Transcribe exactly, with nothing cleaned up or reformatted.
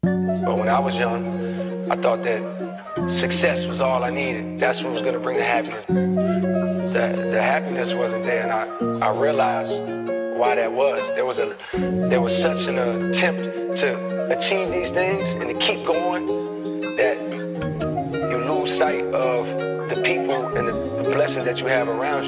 But when I was young, I thought that success was all I needed. That's what was gonna bring the happiness. The, the happiness wasn't there, and I, I realized why that was. There was a there was such an attempt to achieve these things and to keep going that you lose sight of the people and the, the blessings that you have around you.